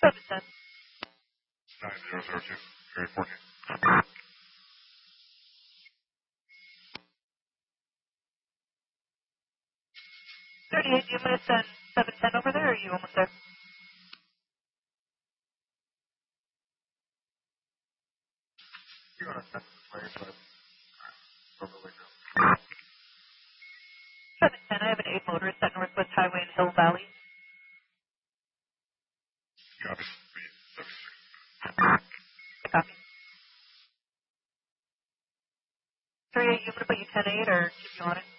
710. 9002, area 14. 38, do you want to send 710 over there, or are you almost there? You want to send this way, but overly go. 710, I have an 8 motorist at Northwest Highway in Hill Valley. Copy. Speed 76. Copy. 38, you want to put you 10-8 or keep you on it?